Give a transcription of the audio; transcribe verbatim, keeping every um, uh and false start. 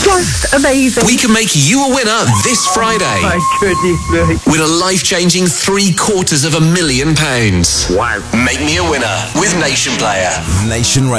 Just amazing. We can make you a winner this Friday. My goodness me. With a life-changing three quarters of a million pounds. Wow. Make me a winner with Nation Player. Nation